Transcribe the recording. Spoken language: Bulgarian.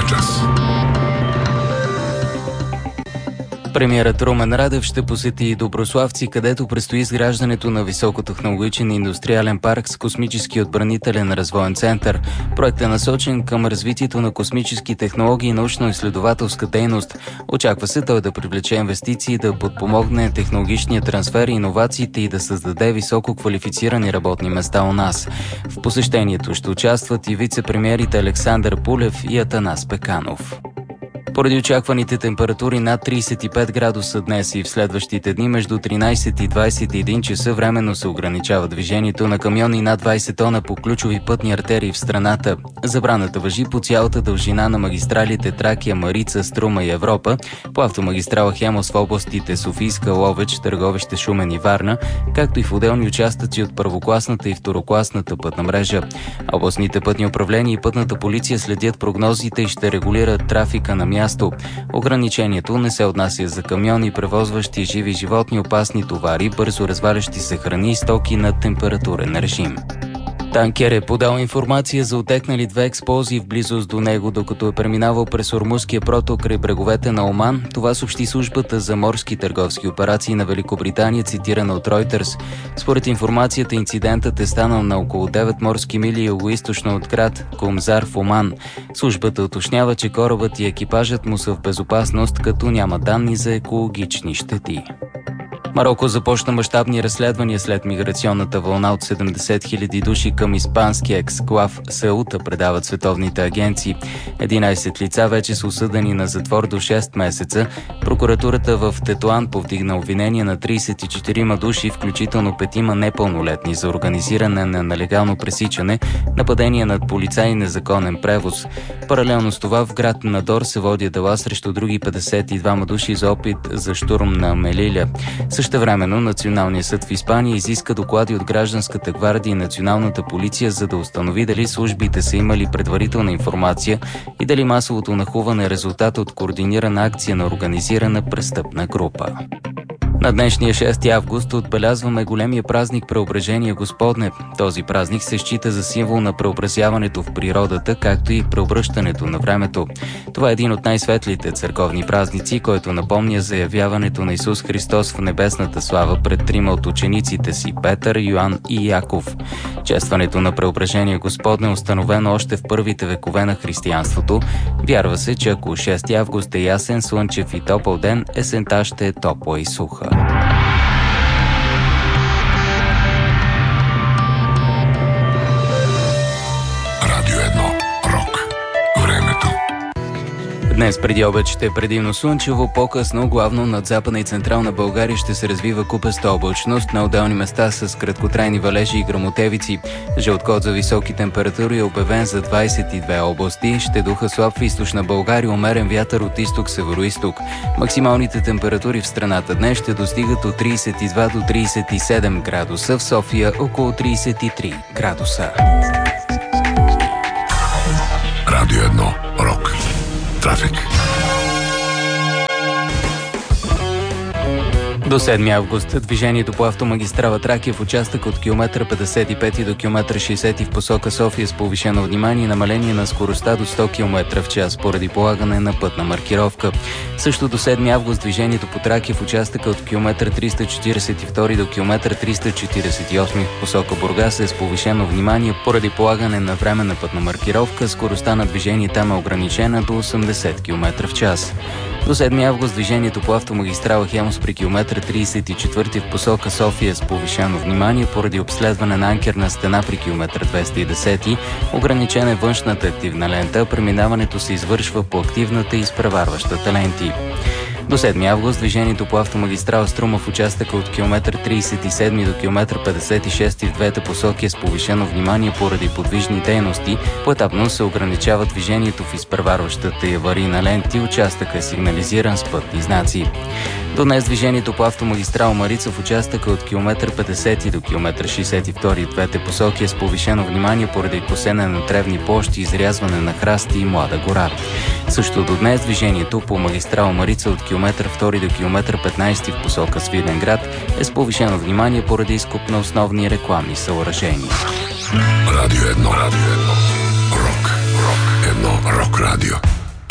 час. Премиерът Румен Радев ще посети Доброславци, където предстои изграждането на високотехнологичен индустриален парк с космически отбранителен развоен център. Проектът е насочен към развитието на космически технологии и научно-изследователска дейност. Очаква се той да привлече инвестиции, да подпомогне технологичния трансфер и иновациите и да създаде високо квалифицирани работни места у нас. В посещението ще участват и вице-премиерите Александър Пулев и Атанас Пеканов. Поради очакваните температури над 35 градуса днес и в следващите дни между 13 и 21 часа временно се ограничава движението на камиони над 20 тона по ключови пътни артерии в страната. Забраната важи по цялата дължина на магистралите Тракия, Марица, Струма и Европа, по автомагистрала Хемос в областите Софийска, Ловеч, Търговище, Шумен и Варна, както и в отделни участъци от първокласната и второкласната пътна мрежа. Областните пътни управления и пътната полиция следят прогнозите и ще регулират трафика на място. Ограничението не се отнася за камиони, превозващи живи животни, опасни товари, бързо развалящи се храни и стоки на температурен режим. Танкер е подал информация за отекнали две експлозии в близост до него, докато е преминавал през Ормузския проток край бреговете на Оман. Това съобщи службата за морски търговски операции на Великобритания, цитирана от Reuters. Според информацията, инцидентът е станал на около 9 морски мили югоизточно от град Кумзар в Оман. Службата уточнява, че корабът и екипажът му са в безопасност, като няма данни за екологични щети. Мароко започна мащабни разследвания след миграционната вълна от 70 000 души към испанския ексклав Сеута, предават световните агенции. 11 лица вече са осъдени на затвор до 6 месеца. Прокуратурата в Тетуан повдигна обвинение на 34 души, включително 5 непълнолетни, за организиране на нелегално пресичане, нападение над полицаи и незаконен превоз. Паралелно с това в град Надор се води дела срещу други 52 души за опит за щурм на Мелиля. Същевременно Националният съд в Испания изиска доклади от Гражданската гвардия и Националната полиция, за да установи дали службите са имали предварителна информация и дали масовото нахлуване е резултат от координирана акция на организирана престъпна група. На днешния 6 август отбелязваме големия празник Преображение Господне. Този празник се счита за символ на преобразяването в природата, както и преобръщането на времето. Това е един от най-светлите църковни празници, който напомня заявяването на Исус Христос в небесната слава пред трима от учениците си – Петър, Йоан и Яков. Честването на Преображение Господне е установено още в първите векове на християнството. Вярва се, че ако 6 август е ясен, слънчев и топъл ден, есента ще е топла и суха. Радио 1. Рок. Времето. Днес преди обед ще е предимно слънчево, по-късно главно над Западна и Централна България ще се развива купеста облачност, на отделни места с краткотрайни валежи и гръмотевици. Жълт код за високи температури е обявен за 22 области. Ще духа слаб в източна България, умерен вятър от изток-североизток. Максималните температури в страната днес ще достигат от 32 до 37 градуса, в София около 33 градуса. Радио 1. Рок. Трафик. До 7 август движението по автомагистрала Тракия в участък от километър 55 до километър 60 в посока София с повишено внимание и намаление на скоростта до 100 км в час поради полагане на пътна маркировка. Също до 7 август движението по Тракия в участъка от километър 342 до километър 348 в посока Бургас е с повишено внимание поради полагане на временна пътна маркировка. Скоростта на движение там е ограничена до 80 км в час. До 7 август движението по автомагистрала Хемос при километър 34 в посока София с повишено внимание поради обследване на анкерна стена при километър 210. Ограничена е външната активна лента, преминаването се извършва по активната и изпреварващата ленти. До 7 август движението по автомагистрала Струма в участъка от километър 37 до километър 56 в двете посоки е с повишено внимание поради подвижни дейности. Поетапно се ограничава движението в изпреварващата и аварийна ленти. Участъкът е сигнализиран с пътни знаци. До днес движението по автомагистрала Марица в участъка от километър 50 до километър 62 в двете посоки е с повишено внимание поради косене на тревни площи, изрязване на храсти и млада гора. Също до днес движението по магистрала Марица от километър 2 до километър 15 в посока Свиленград е с повишено внимание поради изкуп на основни рекламни съоръжения. Радио 1. Рок. Рок. Рок. 1. Рок радио.